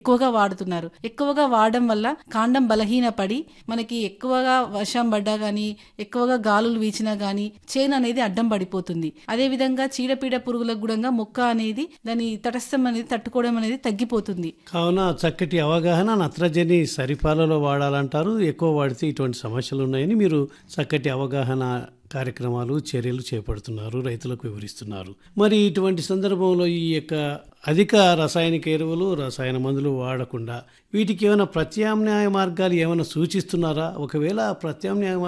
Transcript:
ఎక్కువగా వాడుతున్నారు. ఎక్కువగా వాడడం వల్ల కాండం బలహీనపడి మనకి ఎక్కువగా వర్షం పడ్డా గానీ, ఎక్కువగా గాలులు వీచినా గానీ చేను అనేది అడ్డం పడిపోతుంది. అదేవిధంగా చీడపీడ పురుగులకు కూడా మొక్క అనేది దాని తటస్థం అనేది తట్టుకోవడం అనేది తగ్గిపోతుంది. కావున చక్కటి అవగాహన, నత్రజని సరిపాలలో వాడాలంటారు. ఎక్కువ వాడితే ఇటువంటి సమస్యలు ఉన్నాయని మీరు చక్కటి అవగాహన కార్యక్రమాలు, చర్యలు చేపడుతున్నారు, రైతులకు వివరిస్తున్నారు. మరి ఇటువంటి సందర్భంలో ఈ యొక్క అధిక రసాయనిక ఎరువులు, రసాయన మందులు వాడకుండా వీటికి ఏమైనా ప్రత్యామ్నాయ మార్గాలు ఏమైనా సూచిస్తున్నారా? ఒకవేళ ప్రత్యామ్నాయ